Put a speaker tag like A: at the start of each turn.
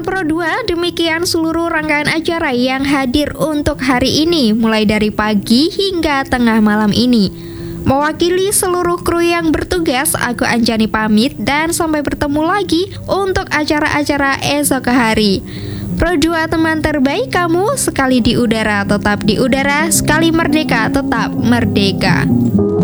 A: Sobat Pro 2, demikian seluruh rangkaian acara yang hadir untuk hari ini, mulai dari pagi hingga tengah malam ini. Mewakili seluruh kru yang bertugas, aku Anjani pamit dan sampai bertemu lagi untuk acara-acara esok hari. Pro 2 teman terbaik kamu, sekali di udara tetap di udara, sekali merdeka tetap merdeka.